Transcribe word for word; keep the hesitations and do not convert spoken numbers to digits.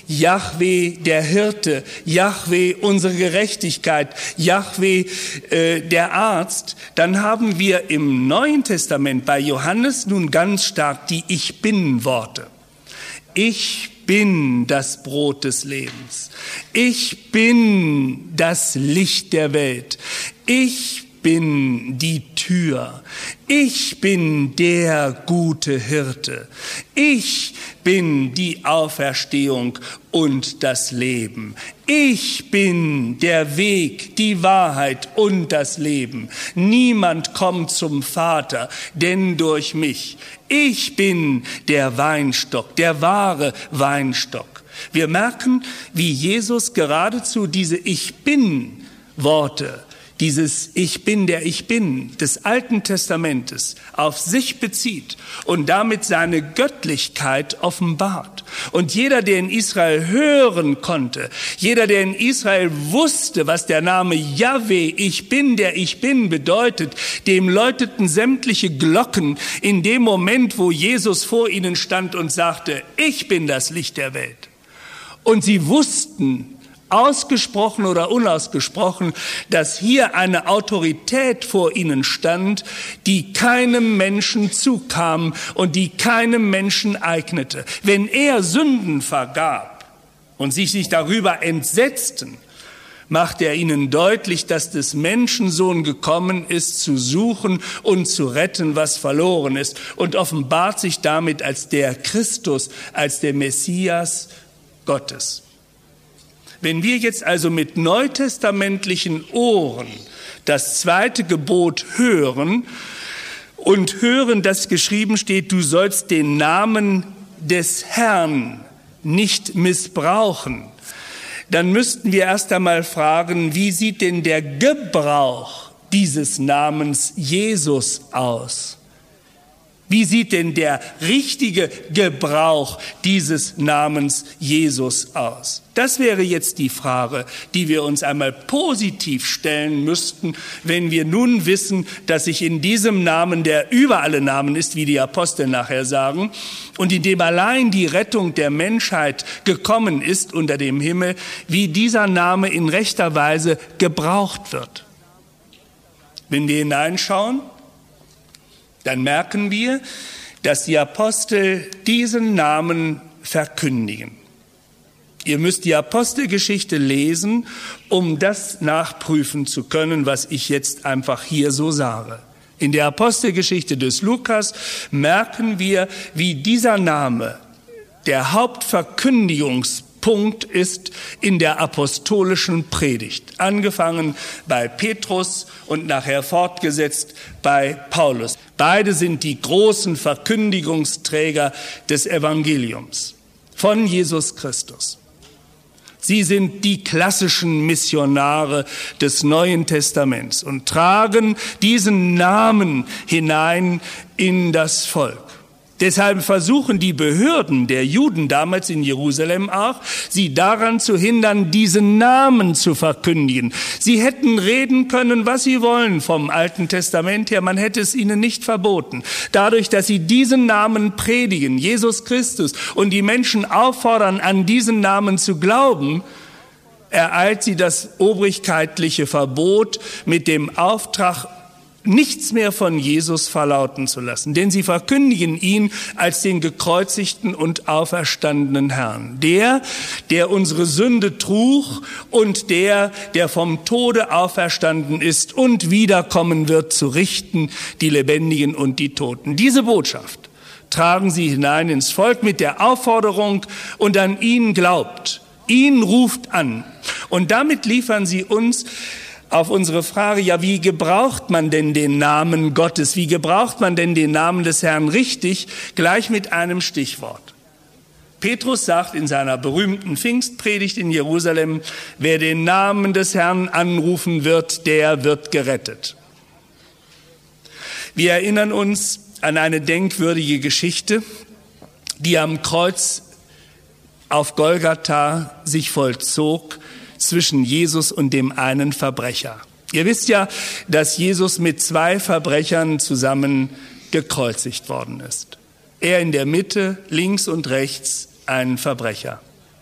Jahwe der Hirte, Jahwe unsere Gerechtigkeit, Jahwe äh, der Arzt, dann haben wir im Neuen Testament bei Johannes nun ganz stark die Ich-Bin-Worte. Ich bin das Brot des Lebens. Ich bin das Licht der Welt. Ich bin die Tür. Ich bin der gute Hirte. Ich bin die Auferstehung und das Leben. Ich bin der Weg, die Wahrheit und das Leben. Niemand kommt zum Vater, denn durch mich. Ich bin der Weinstock, der wahre Weinstock. Wir merken, wie Jesus geradezu diese Ich-Bin-Worte, dieses Ich bin, der ich bin des Alten Testamentes auf sich bezieht und damit seine Göttlichkeit offenbart. Und jeder, der in Israel hören konnte, jeder, der in Israel wusste, was der Name Jahwe, ich bin, der ich bin, bedeutet, dem läuteten sämtliche Glocken in dem Moment, wo Jesus vor ihnen stand und sagte, ich bin das Licht der Welt. Und sie wussten, ausgesprochen oder unausgesprochen, dass hier eine Autorität vor ihnen stand, die keinem Menschen zukam und die keinem Menschen eignete. Wenn er Sünden vergab und sich sich darüber entsetzten, macht er ihnen deutlich, dass des Menschensohn gekommen ist, zu suchen und zu retten, was verloren ist, und offenbart sich damit als der Christus, als der Messias Gottes. Wenn wir jetzt also mit neutestamentlichen Ohren das zweite Gebot hören und hören, dass geschrieben steht, du sollst den Namen des Herrn nicht missbrauchen, dann müssten wir erst einmal fragen, wie sieht denn der Gebrauch dieses Namens Jesus aus? Wie sieht denn der richtige Gebrauch dieses Namens Jesus aus? Das wäre jetzt die Frage, die wir uns einmal positiv stellen müssten, wenn wir nun wissen, dass sich in diesem Namen, der über alle Namen ist, wie die Apostel nachher sagen, und in dem allein die Rettung der Menschheit gekommen ist unter dem Himmel, wie dieser Name in rechter Weise gebraucht wird. Wenn wir hineinschauen, dann merken wir, dass die Apostel diesen Namen verkündigen. Ihr müsst die Apostelgeschichte lesen, um das nachprüfen zu können, was ich jetzt einfach hier so sage. In der Apostelgeschichte des Lukas merken wir, wie dieser Name der Hauptverkündigungspunkt ist in der apostolischen Predigt. Angefangen bei Petrus und nachher fortgesetzt bei Paulus. Beide sind die großen Verkündigungsträger des Evangeliums von Jesus Christus. Sie sind die klassischen Missionare des Neuen Testaments und tragen diesen Namen hinein in das Volk. Deshalb versuchen die Behörden der Juden damals in Jerusalem auch, sie daran zu hindern, diesen Namen zu verkündigen. Sie hätten reden können, was sie wollen vom Alten Testament her, man hätte es ihnen nicht verboten. Dadurch, dass sie diesen Namen predigen, Jesus Christus, und die Menschen auffordern, an diesen Namen zu glauben, ereilt sie das obrigkeitliche Verbot mit dem Auftrag, nichts mehr von Jesus verlauten zu lassen, denn sie verkündigen ihn als den gekreuzigten und auferstandenen Herrn. Der, der unsere Sünde trug und der, der vom Tode auferstanden ist und wiederkommen wird, zu richten die Lebendigen und die Toten. Diese Botschaft tragen sie hinein ins Volk mit der Aufforderung, und an ihn glaubt, ihn ruft an. Und damit liefern sie uns auf unsere Frage, ja, wie gebraucht man denn den Namen Gottes? Wie gebraucht man denn den Namen des Herrn richtig? Gleich mit einem Stichwort. Petrus sagt in seiner berühmten Pfingstpredigt in Jerusalem, wer den Namen des Herrn anrufen wird, der wird gerettet. Wir erinnern uns an eine denkwürdige Geschichte, die am Kreuz auf Golgatha sich vollzog, zwischen Jesus und dem einen Verbrecher. Ihr wisst ja, dass Jesus mit zwei Verbrechern zusammen gekreuzigt worden ist. Er in der Mitte, links und rechts ein Verbrecher.